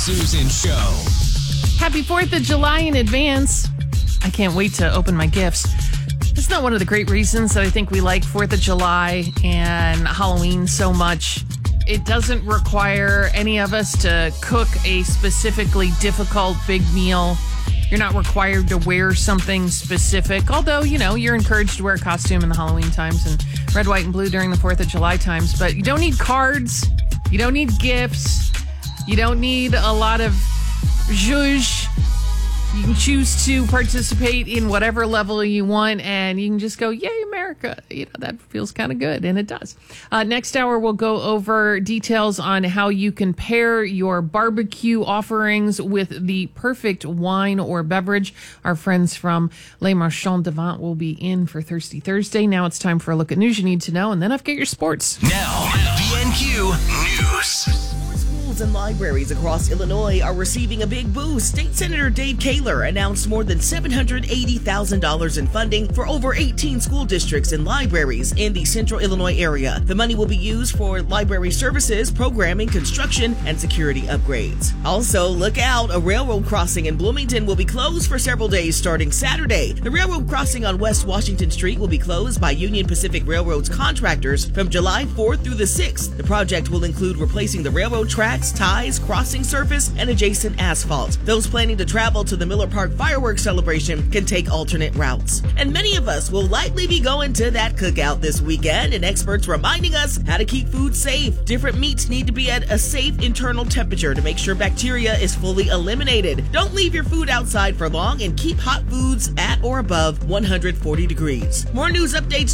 Susan Show. Happy 4th of July in advance. I can't wait to open my gifts. It's not one of the great reasons that I think we like 4th of July and Halloween so much. It doesn't require any of us to cook a specifically difficult big meal. You're not required to wear something specific, although, you're encouraged to wear a costume in the Halloween times and red, white, and blue during the 4th of July times. But you don't need cards. You don't need gifts. You don't need a lot of zhuzh. You can choose to participate in whatever level you want, and you can just go, yay, America. That feels kind of good, and it does. Next hour, we'll go over details on how you can pair your barbecue offerings with the perfect wine or beverage. Our friends from Les Marchands de Vente will be in for Thirsty Thursday. Now it's time for a look at news you need to know, and then I've got your sports. Now, BNQ News. Schools and libraries across Illinois are receiving a big boost. State Senator Dave Kaler announced more than $780,000 in funding for over 18 school districts and libraries in the central Illinois area. The money will be used for library services, programming, construction, and security upgrades. Also, look out, a railroad crossing in Bloomington will be closed for several days starting Saturday. The railroad crossing on West Washington Street will be closed by Union Pacific Railroad's contractors from July 4th through the 6th. The project will include replacing the railroad tracks, ties, crossing surface, and adjacent asphalt. Those planning to travel to the Miller Park fireworks celebration can take alternate routes. And many of us will likely be going to that cookout this weekend, and experts reminding us how to keep food safe. Different meats need to be at a safe internal temperature to make sure bacteria is fully eliminated. Don't leave your food outside for long, and keep hot foods at or above 140 degrees. More news updates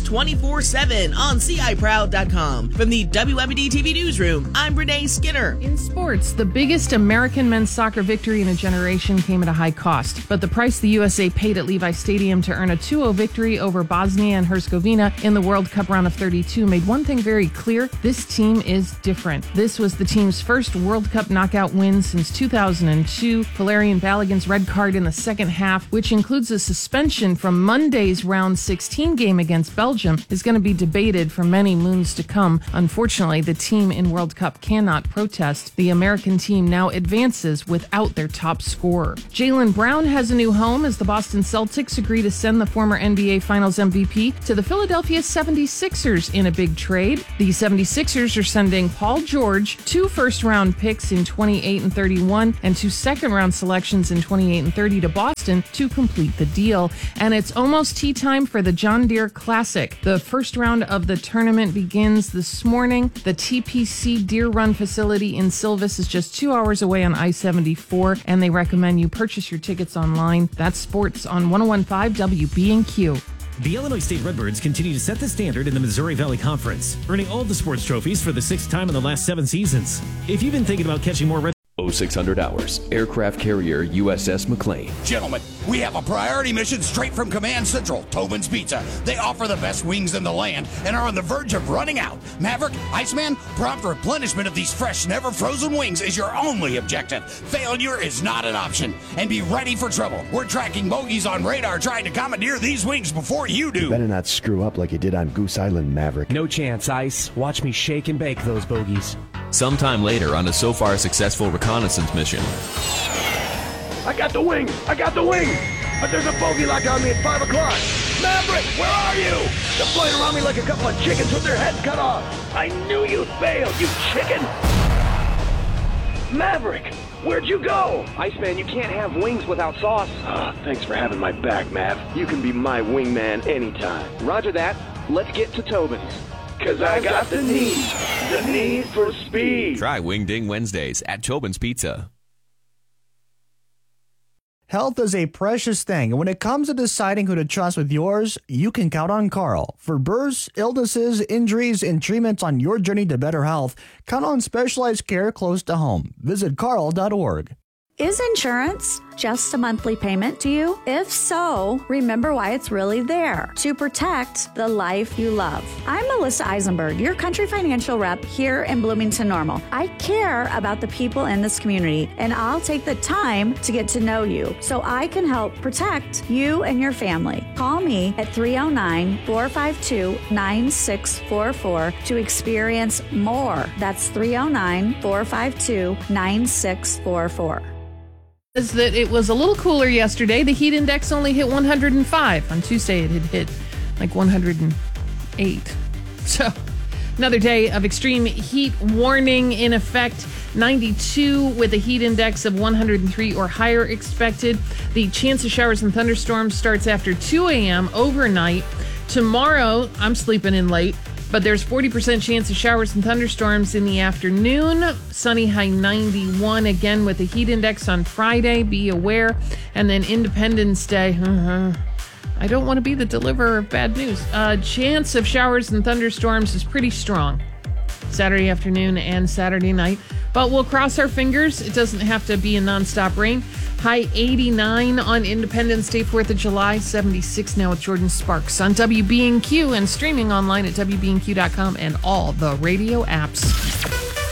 24/7 on CIProud.com. From the WMD TV newsroom, I'm Renee Skinner. In sports, the biggest American men's soccer victory in a generation came at a high cost. But the price the USA paid at Levi Stadium to earn a 2-0 victory over Bosnia and Herzegovina in the World Cup round of 32 made one thing very clear: this team is different. This was the team's first World Cup knockout win since 2002. Valerian Balogun's red card in the second half, which includes a suspension from Monday's round 16 game against Belgium, is going to be debated for many moons to come. Unfortunately, the team in World Cup cannot protest. The American team now advances without their top scorer. Jaylen Brown has a new home as the Boston Celtics agree to send the former NBA Finals MVP to the Philadelphia 76ers in a big trade. The 76ers are sending Paul George, 2 first-round picks in 28 and 31 and 2 second-round selections in 28 and 30 to Boston to complete the deal. And it's almost tea time for the John Deere Classic. The first round of the tournament begins this morning. The TPC Deer Run facility in Silvis is just 2 hours away on I-74, and they recommend you purchase your tickets online. That's sports on 101.5 WBNQ. The Illinois State Redbirds continue to set the standard in the Missouri Valley Conference, earning all the sports trophies for the 6th time in the last 7 seasons. If you've been thinking about catching more 0600 hours, aircraft carrier USS McLean. Gentlemen, we have a priority mission straight from Command Central, Tobin's Pizza. They offer the best wings in the land and are on the verge of running out. Maverick, Iceman, prompt replenishment of these fresh, never frozen wings is your only objective. Failure is not an option. And be ready for trouble. We're tracking bogeys on radar trying to commandeer these wings before you do. You better not screw up like you did on Goose Island, Maverick. No chance, Ice. Watch me shake and bake those bogeys. Sometime later on a so far successful reconnaissance mission. I got the wing! I got the wing! But there's a bogey lock on me at 5 o'clock! Maverick, where are you? They're flying around me like a couple of chickens with their heads cut off! I knew you'd fail, you chicken! Maverick, where'd you go? Iceman, you can't have wings without sauce. Thanks for having my back, Mav. You can be my wingman anytime. Roger that. Let's get to Tobin's. 'Cause I got the need for speed. Try Wing Ding Wednesdays at Tobin's Pizza. Health is a precious thing, and when it comes to deciding who to trust with yours, you can count on Carl. For births, illnesses, injuries, and treatments on your journey to better health, count on specialized care close to home. Visit carl.org. Is insurance just a monthly payment to you? If so, remember why it's really there, to protect the life you love. I'm Melissa Eisenberg, your Country Financial rep here in Bloomington Normal. I care about the people in this community, and I'll take the time to get to know you so I can help protect you and your family. Call me at 309-452-9644 to experience more. That's 309-452-9644. Is that it was a little cooler yesterday. The heat index only hit 105. On Tuesday, it had hit like 108. So, another day of extreme heat warning in effect. 92 with a heat index of 103 or higher expected. The chance of showers and thunderstorms starts after 2 a.m. overnight. Tomorrow, I'm sleeping in late, but there's 40% chance of showers and thunderstorms in the afternoon. Sunny, high 91 again with a heat index on Friday. Be aware. And then Independence Day. I don't want to be the deliverer of bad news. Chance of showers and thunderstorms is pretty strong Saturday afternoon and Saturday night. But we'll cross our fingers. It doesn't have to be a nonstop rain. High 89 on Independence Day, 4th of July, 76 now with Jordan Sparks on WBNQ and streaming online at WBNQ.com and all the radio apps.